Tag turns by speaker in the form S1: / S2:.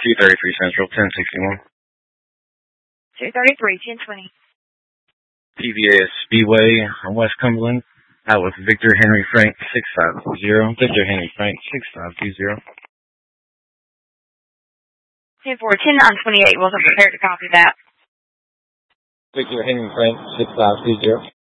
S1: 233 Central, 1061.
S2: 233, 1020.
S1: PVAS Speedway on West Cumberland. Out with Victor Henry Frank 6520. Victor Henry Frank 6520.
S2: 10-4, 10-9-28 wasn't prepared to copy that.
S1: Victor Henry Frank 6520.